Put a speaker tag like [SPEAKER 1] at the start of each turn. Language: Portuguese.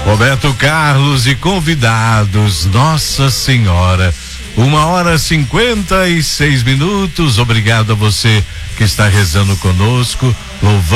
[SPEAKER 1] Roberto Carlos e convidados, Nossa Senhora. 1h56. Obrigado a você que está rezando conosco, louvando